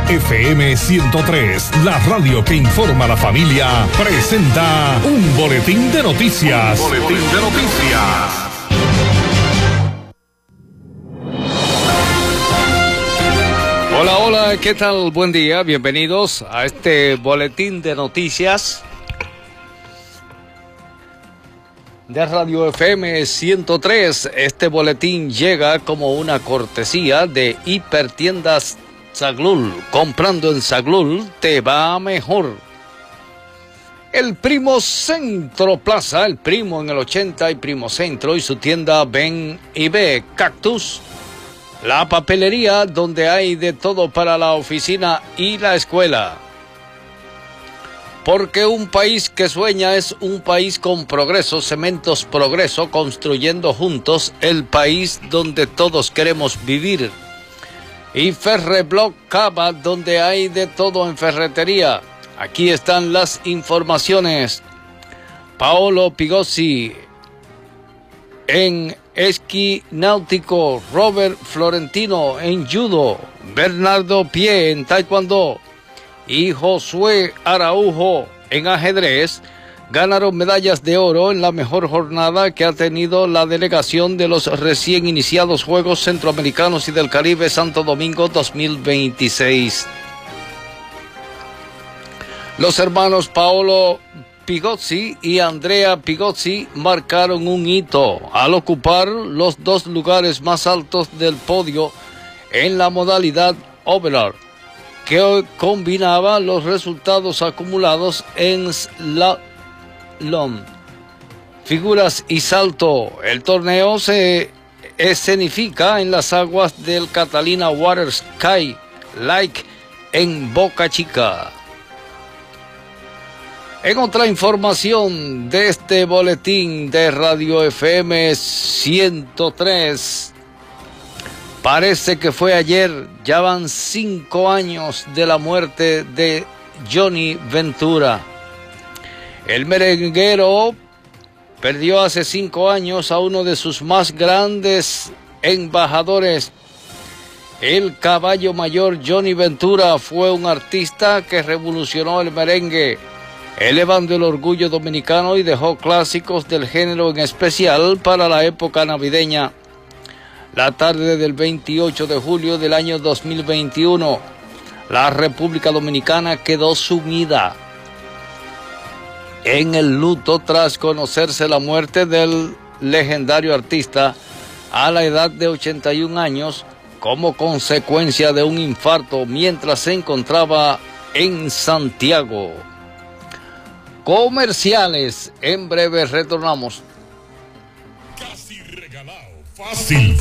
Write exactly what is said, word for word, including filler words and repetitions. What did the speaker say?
F M ciento tres, la radio que informa a la familia, presenta un boletín de noticias. Un boletín de noticias. Hola, hola, ¿qué tal? Buen día, bienvenidos a este boletín de noticias de Radio F M ciento tres. Este boletín llega como una cortesía de Hipertiendas Zaglul. Comprando en Zaglul te va mejor. El Primo Centro Plaza, el Primo en el ochenta y Primo Centro y su tienda Ven y Ve Cactus. La papelería donde hay de todo para la oficina y la escuela. Porque un país que sueña es un país con progreso. Cementos Progreso, construyendo juntos el país donde todos queremos vivir. Y Ferreblock Cava, donde hay de todo en ferretería. Aquí están las informaciones. Paolo Pigossi en esquí náutico, Robert Florentino en judo, Bernardo Pie en taekwondo y Josué Araujo en ajedrez ganaron medallas de oro en la mejor jornada que ha tenido la delegación de los recién iniciados Juegos Centroamericanos y del Caribe Santo Domingo dos mil veintiséis. Los hermanos Paolo Pigossi y Andrea Pigossi marcaron un hito al ocupar los dos lugares más altos del podio en la modalidad overall, que combinaba los resultados acumulados en slalom, figuras y salto. El torneo se escenifica en las aguas del Catalina Water Sky Lake en Boca Chica. En otra información de este boletín de Radio F M ciento tres, parece que fue ayer, ya van cinco años de la muerte de Johnny Ventura. El merenguero perdió hace cinco años a uno de sus más grandes embajadores. El caballo mayor Johnny Ventura fue un artista que revolucionó el merengue, elevando el orgullo dominicano y dejó clásicos del género, en especial para la época navideña. La tarde del veintiocho de julio del año dos mil veintiuno, la República Dominicana quedó sumida en el luto tras conocerse la muerte del legendario artista a la edad de ochenta y un años como consecuencia de un infarto mientras se encontraba en Santiago. Comerciales, en breve retornamos. Casi regalado, fácil.